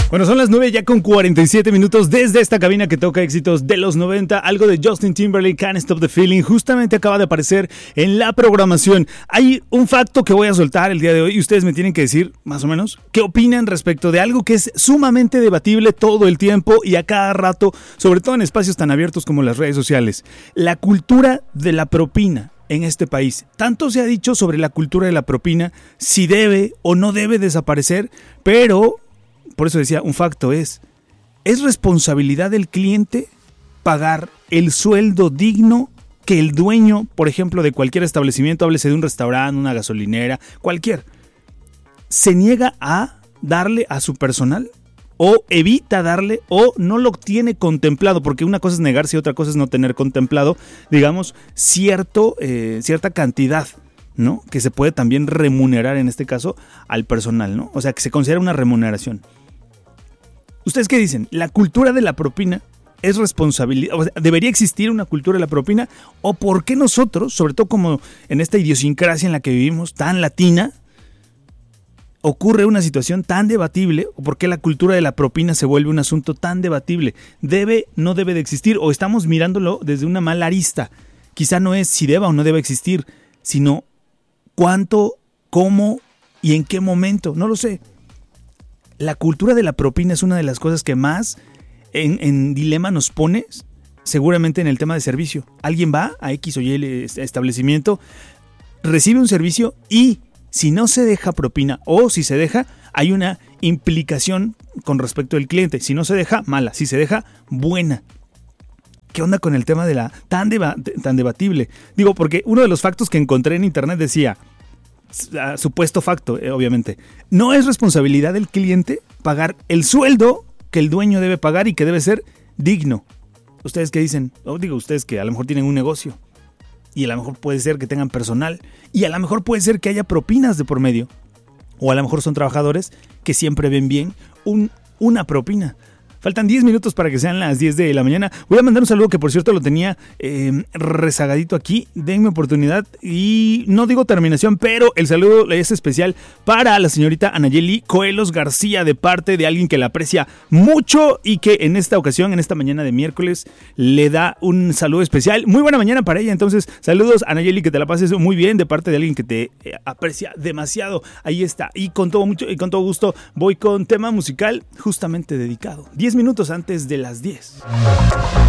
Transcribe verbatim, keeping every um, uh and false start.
Bueno, son las nueve ya con cuarenta y siete minutos desde esta cabina que toca éxitos de los noventa. Algo de Justin Timberlake, Can't Stop the Feeling, justamente acaba de aparecer en la programación. Hay un facto que voy a soltar el día de hoy y ustedes me tienen que decir, más o menos, qué opinan respecto de algo que es sumamente debatible todo el tiempo y a cada rato, sobre todo en espacios tan abiertos como las redes sociales. La cultura de la propina en este país. Tanto se ha dicho sobre la cultura de la propina, si debe o no debe desaparecer, pero... Por eso decía, un facto es, ¿es responsabilidad del cliente pagar el sueldo digno que el dueño, por ejemplo, de cualquier establecimiento, háblese de un restaurante, una gasolinera, cualquier, se niega a darle a su personal? ¿O evita darle o no lo tiene contemplado? Porque una cosa es negarse y otra cosa es no tener contemplado, digamos, cierto, eh, cierta cantidad, ¿no? Que se puede también remunerar en este caso al personal, ¿no? O sea, que se considera una remuneración. ¿Ustedes qué dicen? ¿La cultura de la propina es responsabilidad? O sea, ¿debería existir una cultura de la propina? ¿O por qué nosotros, sobre todo como en esta idiosincrasia en la que vivimos, tan latina, ocurre una situación tan debatible? ¿O por qué la cultura de la propina se vuelve un asunto tan debatible? ¿Debe, no debe de existir? ¿O estamos mirándolo desde una mala arista? Quizá no es si deba o no debe existir, sino cuánto, cómo y en qué momento. No lo sé. La cultura de la propina es una de las cosas que más en, en dilema nos pone, seguramente en el tema de servicio. Alguien va a X o Y establecimiento, recibe un servicio y si no se deja propina o si se deja, hay una implicación con respecto al cliente. Si no se deja, mala. Si se deja, buena. ¿Qué onda con el tema de la tan, deba, tan debatible? Digo, porque uno de los factos que encontré en internet decía, uh, supuesto facto, eh, obviamente, no es responsabilidad del cliente pagar el sueldo que el dueño debe pagar y que debe ser digno. ¿Ustedes qué dicen? Oh, digo, ustedes que a lo mejor tienen un negocio y a lo mejor puede ser que tengan personal y a lo mejor puede ser que haya propinas de por medio. O a lo mejor son trabajadores que siempre ven bien un, una propina. Faltan diez minutos para que sean las diez de la mañana. Voy a mandar un saludo que por cierto lo tenía eh, rezagadito aquí. Denme oportunidad y no digo terminación, pero el saludo es especial para la señorita Anayeli Coelos García de parte de alguien que la aprecia mucho y que en esta ocasión, en esta mañana de miércoles, le da un saludo especial. Muy buena mañana para ella. Entonces, saludos Anayeli, que te la pases muy bien de parte de alguien que te eh, aprecia demasiado. Ahí está. Y con todo mucho y con todo gusto voy con tema musical justamente dedicado. diez minutos antes de las diez.